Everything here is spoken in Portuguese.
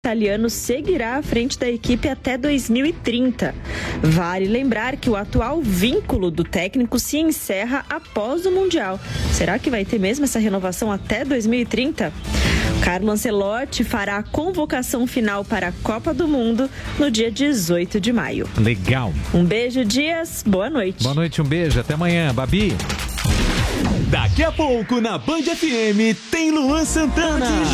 italiano seguirá à frente da equipe até 2030. Vale lembrar que o atual vínculo do técnico se encerra após o Mundial. Será que vai ter mesmo essa renovação até 2030? Carlo Ancelotti fará a convocação final para a Copa do Mundo no dia 18 de maio. Legal. Um beijo, Dias. Boa noite. Boa noite, um beijo. Até amanhã, Babi. Daqui a pouco, na Band FM, tem Luan Santana.